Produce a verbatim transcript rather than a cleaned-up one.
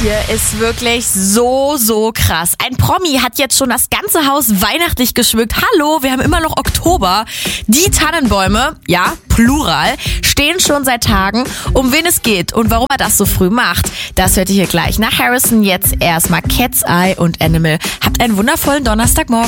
hier ist wirklich so, so krass. Ein Promi hat jetzt schon das ganze Haus weihnachtlich geschmückt. Hallo, wir haben immer noch Oktober. Die Tannenbäume, ja, plural, stehen schon seit Tagen. Um wen es geht und warum er das so früh macht, das hört ihr hier gleich. Nach Harrison jetzt erstmal Cat's Eye und Animal. Habt einen wundervollen Donnerstagmorgen.